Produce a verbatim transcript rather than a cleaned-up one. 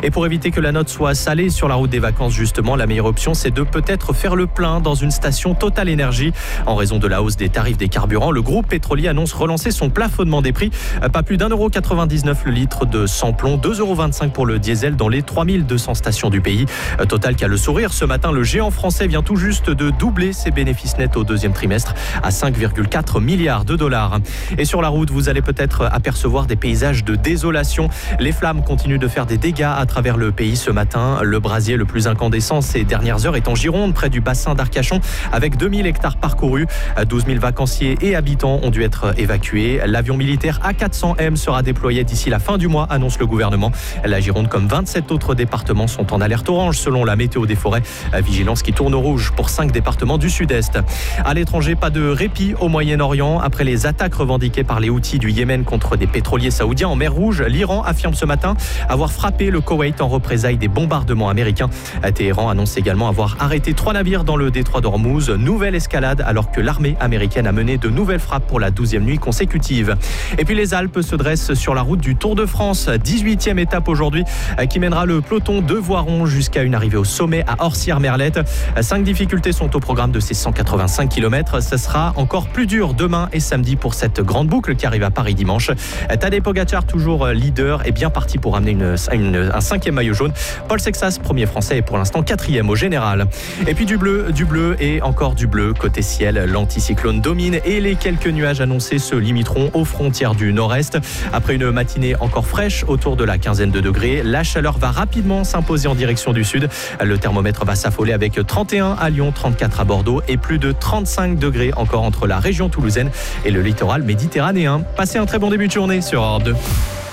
Et pour éviter que la note soit salée sur la route des vacances, justement, la meilleure option, c'est de peut-être faire le plein dans une station Total Énergie. En raison de la hausse des tarifs des carburants, le groupe pétrolier annonce relancer son plafonnement des prix. Pas plus d'un euro quatre-vingt-dix-neuf le litre de sans-plomb, deux euros vingt-cinq pour le diesel dans les trois mille deux cents stations du pays. Total qui a le sourire. Ce matin, le géant français vient tout juste de doubler ses bénéfices nets au deuxième trimestre à cinq virgule quatre milliards de dollars. Et sur la route, vous allez peut-être apercevoir des paysages de désolation. Les flammes continuent de faire des dégâts à travers le pays ce matin. Le brasier le plus incandescent ces dernières heures est en Gironde, près du bassin d'Arcachon, avec deux mille hectares parcourus. douze mille vacanciers et habitants ont dû être évacués. L'avion militaire A quatre cents M sera déployé d'ici la fin du mois, annonce le gouvernement. La Gironde, comme vingt-sept autres départements, sont en alerte orange selon la météo des forêts. Vigilance qui tourne au rouge pour cinq départements du sud-est. À l'étranger, pas de répit au Moyen-Orient. Après les attaques revendiquées par les Houthis du Yémen contre des pétroliers saoudiens en mer Rouge, l'Iran affirme ce matin avoir frappé le Koweït en représailles des bombardements américains. Téhéran annonce également avoir arrêté trois navires dans le détroit d'Ormuz. Nouvelle escalade alors que l'armée américaine a mené de nouvelles frappes pour la douzième nuit consécutive. Et puis les Alpes se dressent sur la route du Tour de France. dix-huitième étape aujourd'hui qui mènera le peloton de Voiron jusqu'à une arrivée au sommet à Orsières-Merlette. Cinq difficultés sont au programme de ces cent quatre-vingt-cinq kilomètres. Ce sera encore plus dur demain et samedi pour cette grande boucle qui arrive à Paris dimanche. Tadej Pogacar, toujours leader, est bien parti pour amener une, une, un cinquième maillot jaune. Paul Sexas, premier français, est pour l'instant quatrième au général. Et puis du bleu, du bleu et encore du bleu côté ciel. L'anticyclone domine et les quelques nuages annoncés se limiteront aux frontières du nord-est. Après une matinée encore fraîche, autour de la quinzaine de degrés, la chaleur va rapidement s'imposer en direction du sud. Le thermomètre va s'affoler avec trente et un à Lyon, trente-quatre à Bordeaux et plus de trente-cinq degrés encore entre la région toulousaine et le littoral méditerranéen. Passez un très bon début de journée sur Europe deux.